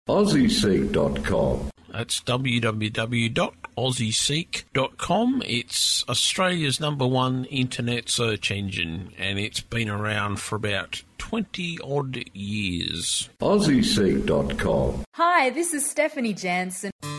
AussieSeek.com. That's www.aussieseek.com. It's Australia's #1 internet search engine, and it's been around for about 20-odd years. AussieSeek.com. Hi, this is Stephanie Jansen.